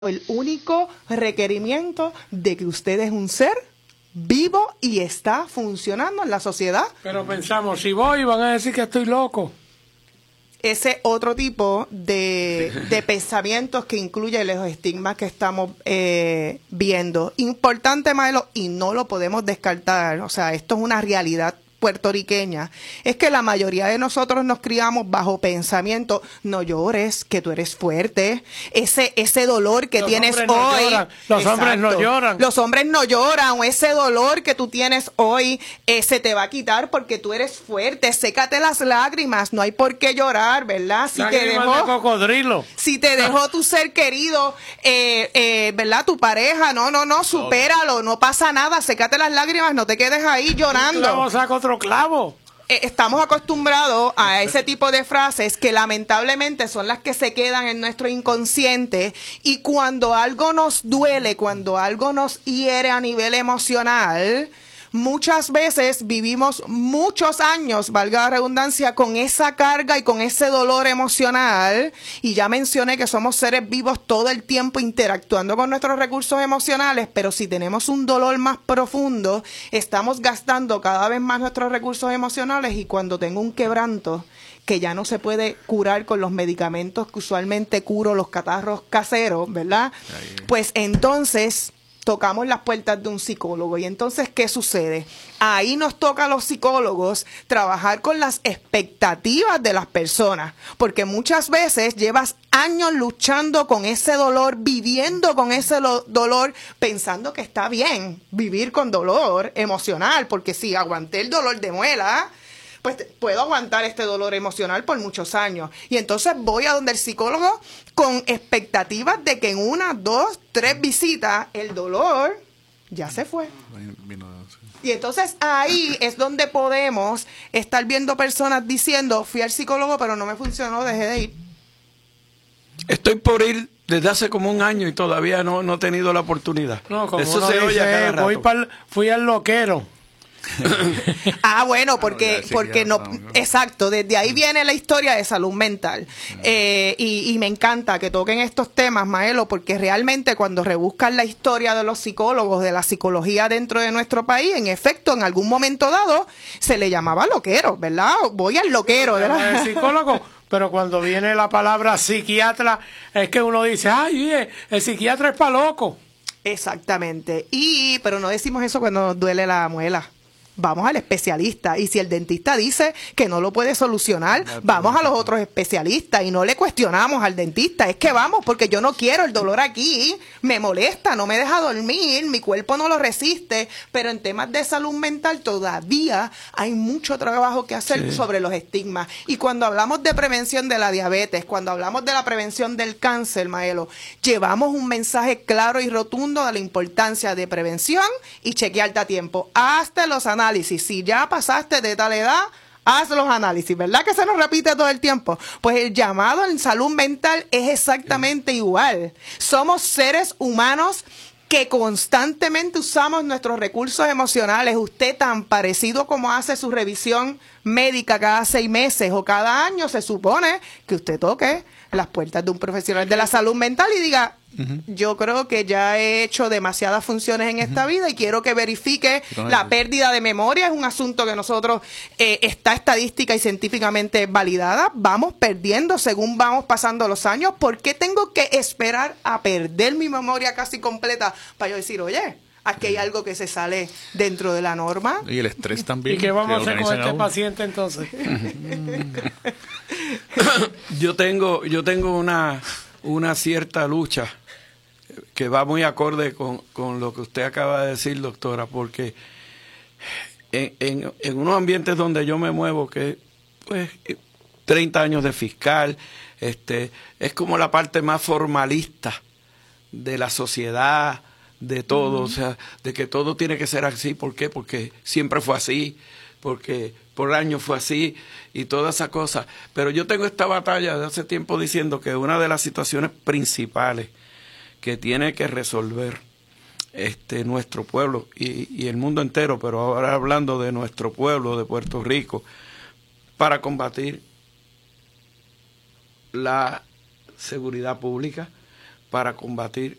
el único requerimiento de que usted es un ser vivo y está funcionando en la sociedad. Pero pensamos, si voy van a decir que estoy loco. Ese otro tipo de pensamientos que incluye los estigmas que estamos viendo. Importante, Maelo, y no lo podemos descartar, o sea, esto es una realidad puertorriqueña, es que la mayoría de nosotros nos criamos bajo pensamiento, no llores, que tú eres fuerte, ese dolor que tienes hoy. Los hombres no lloran. Los hombres no lloran, o ese dolor que tú tienes hoy se te va a quitar porque tú eres fuerte, sécate las lágrimas, no hay por qué llorar, ¿verdad? Si te dejó, de cocodrilo. Si te dejó tu ser querido, ¿verdad? Tu pareja, no, supéralo, no pasa nada, sécate las lágrimas, no te quedes ahí llorando. Vamos a otro clavo. Estamos acostumbrados a ese tipo de frases que lamentablemente son las que se quedan en nuestro inconsciente, y cuando algo nos duele, cuando algo nos hiere a nivel emocional, muchas veces vivimos muchos años, valga la redundancia, con esa carga y con ese dolor emocional. Y ya mencioné que somos seres vivos todo el tiempo interactuando con nuestros recursos emocionales, pero si tenemos un dolor más profundo, estamos gastando cada vez más nuestros recursos emocionales, y cuando tengo un quebranto que ya no se puede curar con los medicamentos que usualmente curo, los catarros caseros, ¿verdad? Pues entonces tocamos las puertas de un psicólogo. Y entonces, ¿qué sucede? Ahí nos toca a los psicólogos trabajar con las expectativas de las personas, porque muchas veces llevas años luchando con ese dolor, viviendo con ese dolor, pensando que está bien vivir con dolor emocional, porque si aguanté el dolor de muela, pues puedo aguantar este dolor emocional por muchos años. Y entonces voy a donde el psicólogo con expectativas de que en 1, 2, 3 visitas el dolor ya se fue. Y entonces ahí es donde podemos estar viendo personas diciendo, fui al psicólogo pero no me funcionó, dejé de ir. Estoy por ir desde hace como 1 año y todavía no he tenido la oportunidad. No, como eso se oye a cada rato. Fui al loquero. Bueno, porque no, exacto, desde ahí viene la historia de salud mental. Y me encanta que toquen estos temas, Maelo, porque realmente cuando rebuscan la historia de los psicólogos, de la psicología dentro de nuestro país, en efecto, en algún momento dado se le llamaba loquero, ¿verdad? Voy al loquero, ¿verdad? El psicólogo. Pero cuando viene la palabra psiquiatra, es que uno dice, ay, el psiquiatra es para loco. Exactamente. Pero no decimos eso cuando nos duele la muela. Vamos al especialista, y si el dentista dice que no lo puede solucionar, vamos a los otros especialistas y no le cuestionamos al dentista, es que vamos porque yo no quiero, el dolor aquí me molesta, no me deja dormir, mi cuerpo no lo resiste. Pero en temas de salud mental todavía hay mucho trabajo que hacer sobre los estigmas. Y cuando hablamos de prevención de la diabetes, cuando hablamos de la prevención del cáncer, Maelo, llevamos un mensaje claro y rotundo de la importancia de prevención y chequearte a tiempo. Hazte los análisis. Si ya pasaste de tal edad, haz los análisis, ¿verdad que se nos repite todo el tiempo? Pues el llamado en salud mental es exactamente igual. Somos seres humanos que constantemente usamos nuestros recursos emocionales. Usted, tan parecido como hace su revisión médica cada 6 meses o cada año, se supone que usted toque las puertas de un profesional de la salud mental y diga, yo creo que ya he hecho demasiadas funciones en esta vida y quiero que verifique la pérdida de memoria. Es un asunto que nosotros está estadística y científicamente validada. Vamos perdiendo según vamos pasando los años. ¿Por qué tengo que esperar a perder mi memoria casi completa para yo decir, oye, aquí hay algo que se sale dentro de la norma? Y el estrés también. ¿Y qué vamos a hacer con este paciente entonces? Yo tengo una cierta lucha que va muy acorde con lo que usted acaba de decir, doctora, porque en unos ambientes donde yo me muevo, que pues 30 años de fiscal, es como la parte más formalista de la sociedad, de todo, o sea, de que todo tiene que ser así. ¿Por qué? Porque siempre fue así, porque por años fue así y toda esa cosa. Pero yo tengo esta batalla de hace tiempo diciendo que una de las situaciones principales que tiene que resolver nuestro pueblo y el mundo entero, pero ahora hablando de nuestro pueblo, de Puerto Rico, para combatir la seguridad pública, para combatir